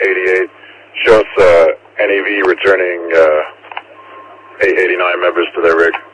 88. Show us NAV returning A89 members to their rig.